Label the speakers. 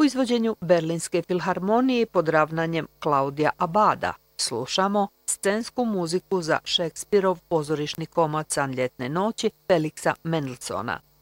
Speaker 1: u izvođenju Berlinske filharmonije pod ravnanjem Klaudija Abada. Slušamo scensku muziku za Šekspirov pozorišni komad San ljetne noći Feliksa Mendelssohna.